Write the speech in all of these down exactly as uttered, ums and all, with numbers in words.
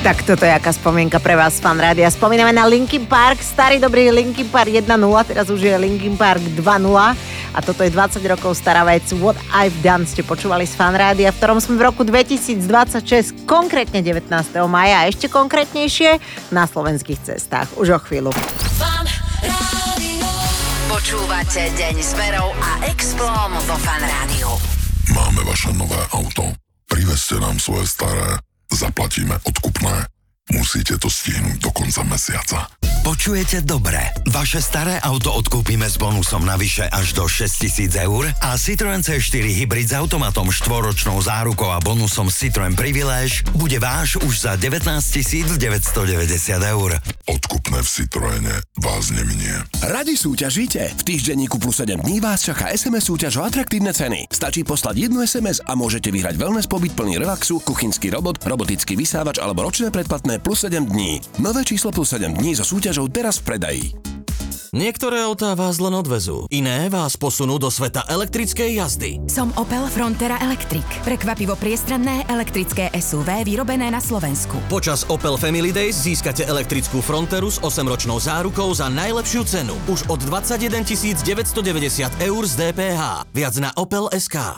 Tak toto je aká spomienka pre vás, Fan Rádia. Spomíname na Linkin Park, starý dobrý Linkin Park jeden nula, teraz už je Linkin Park dva nula a toto je dvadsať rokov stará vec. What I've Done ste počúvali z Fan Rádia, v ktorom sme v roku dvetisícdvadsaťšesť, konkrétne devätnásteho mája a ešte konkrétnejšie na slovenských cestách. Už o chvíľu. Fan Rádio. Počúvate Deň s Verou a Explom vo Fan Rádiu. Máme vaše nové auto. Privezte nám svoje staré. Zaplatíme odkupné. Musíte to stihnúť do konca mesiaca. Počujete dobre. Vaše staré auto odkúpime s bonusom navyše až do šesťtisíc eur a Citroen cé štyri Hybrid s automatom štvoročnou zárukou a bonusom Citroen Privilege bude váš už za devätnásťtisíc deväťstodeväťdesiat eur. Odkupné v Citroene vás neminie. Radi súťažíte? V týždenníku plus sedem dní vás čaká es em es súťaž o atraktívne ceny. Stačí poslať jednu es em es a môžete vyhrať wellness pobyt plný relaxu, kuchynský robot, robotický vysávač alebo ročné predplatné plus sedem dní. Nové číslo plus sedem dní so súťažou teraz v predaji. Niektoré autá vás len odvezú, iné vás posunú do sveta elektrickej jazdy. Som Opel Frontera Electric. Prekvapivo priestranné elektrické es ú vé vyrobené na Slovensku. Počas Opel Family Days získate elektrickú Fronteru s osemročnou zárukou za najlepšiu cenu. Už od dvadsaťjeden tisíc deväťstodeväťdesiat eur z dé pé há. Viac na opel bodka es ká.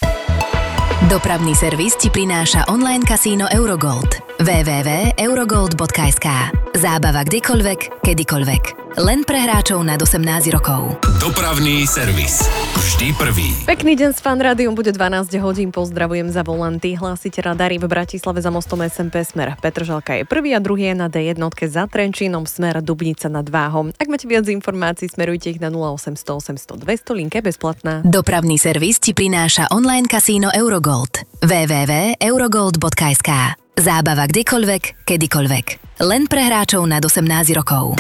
Dopravný servis ti prináša online kasíno Eurogold. w w w bodka eurogold bodka es ká. Zábava kdekoľvek, kedykoľvek. Len pre hráčov nad osemnásť rokov. Dopravný servis. Vždy prvý. Pekný deň s Fan Rádiom, bude dvanásť hodín, pozdravujem za volanty. Hlásite radary v Bratislave za mostom es em pé smer Petržalka je prvý a druhý je na dé jednotke za Trenčínom smer Dubnica nad Váhom. Ak máte viac informácií, smerujte ich na nula osemsto osemsto dvesto, linka je bezplatná. Dopravný servis ti prináša online kasíno Eurogold. w w w bodka eurogold bodka es ká. Zábava kdekoľvek, kedykoľvek. Len pre hráčov nad osemnásť rokov.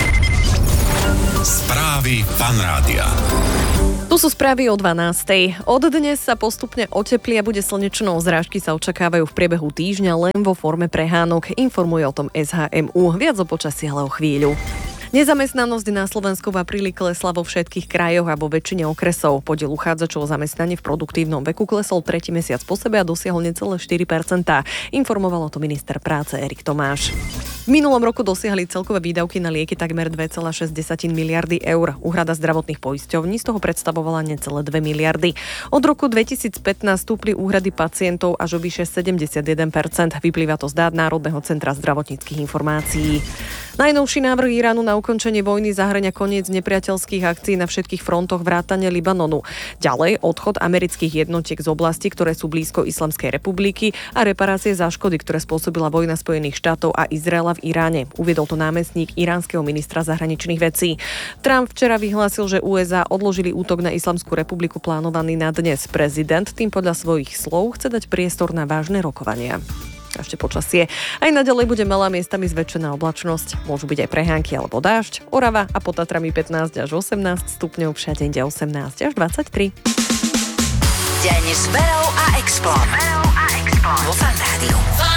Správy Fan Rádia. Tu sú správy o dvanástej. Od dnes sa postupne oteplí a bude slnečno. Zrážky sa očakávajú v priebehu týždňa len vo forme prehánok. Informuje o tom es há em ú. Viac o počasí ale o chvíľu. Nezamestnanosť na Slovensku v apríli klesla vo všetkých krajoch a vo väčšine okresov. Podiel uchádzačov o zamestnanie v produktívnom veku klesol tretí mesiac po sebe a dosiahol necelé štyri percentá. Informoval o to minister práce Erik Tomáš. V minulom roku dosiahli celkové výdavky na lieky takmer dva celé šesť miliardy eur. Úhrada zdravotných poisťovní z toho predstavovala necelé dve miliardy. Od roku dvetisícpätnásť stúpli úhrady pacientov až o vyše sedemdesiatjeden percent. Vyplýva to z dát Národného centra zdravotníckych informácií. Najnovší návrh Iránu na ukončenie vojny zahŕňa koniec nepriateľských akcií na všetkých frontoch vrátane Libanonu. Ďalej odchod amerických jednotiek z oblastí, ktoré sú blízko Islamskej republiky a reparácie za škody, ktoré spôsobila vojna Spojených štátov a Izraela v Iráne. Uviedol to námestník iránskeho ministra zahraničných vecí. Trump včera vyhlásil, že ú es á odložili útok na Islamskú republiku plánovaný na dnes. Prezident tým podľa svojich slov chce dať priestor na vážne rokovania. A ešte počasie. Aj naďalej bude malá miestami zväčšená oblačnosť. Môžu byť aj prehánky alebo dážď. Orava a pod Tatrami pätnásť až osemnásť stupňov, všade inde osemnásť až dvadsaťtri. Deň s Verou a Explom. Vo Fan Rádiu.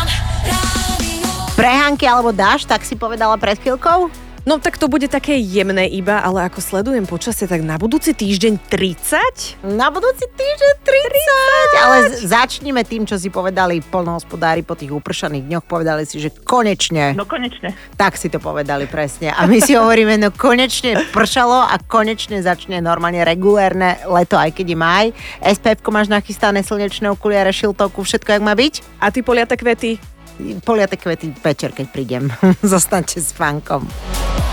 Prehánky alebo dážď, tak si povedala pred chvíľkou? No tak to bude také jemné iba, ale ako sledujem počasie, tak na budúci týždeň tridsať? Na budúci týždeň tridsať! Ale začnime tým, čo si povedali poľnohospodári po tých upršaných dňoch. Povedali si, že konečne. No konečne. Tak si to povedali presne. A my si hovoríme, no konečne pršalo a konečne začne normálne regulérne leto, aj keď je máj. es pé efko máš nachystané, slnečné okuliare, šiltovku, všetko jak má byť? A ty poliate kvety? Poliate kvety večer, keď prídem. Zostaňte s Fankom.